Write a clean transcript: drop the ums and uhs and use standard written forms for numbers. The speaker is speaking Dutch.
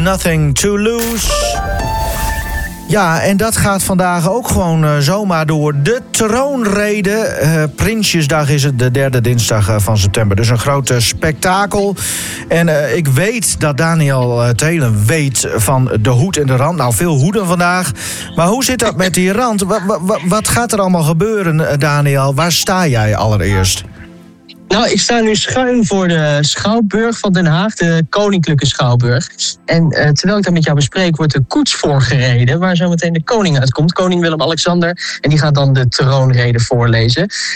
Nothing to Lose. Ja, en dat gaat vandaag ook gewoon zomaar door. De troonrede. Prinsjesdag is het, de derde dinsdag van september. Dus een groot spektakel. En ik weet dat Daniel Thelen weet van de hoed en de rand. Nou, veel hoeden vandaag. Maar hoe zit dat met die rand? Wat gaat er allemaal gebeuren, Daniel? Waar sta jij allereerst? Nou, ik sta nu schuin voor de Schouwburg van Den Haag, de Koninklijke Schouwburg. En terwijl ik dat met jou bespreek, wordt de koets voorgereden, waar zo meteen de koning uitkomt, koning Willem-Alexander. En die gaat dan de troonrede voorlezen.